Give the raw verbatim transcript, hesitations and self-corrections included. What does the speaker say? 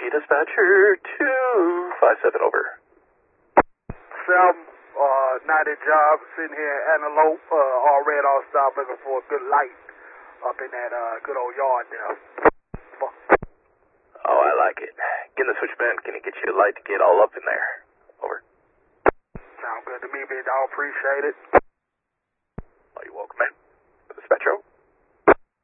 Whiskey Dispatcher two five seven, over. Sam, uh, nighty job, sitting here in Antelope, uh, all red, all stop, looking for a good light up in that, uh, good old yard there. Oh, I like it. Get in the switchband. Can you get you a light to get all up in there? Over. Sound good to me, big dog. Appreciate it.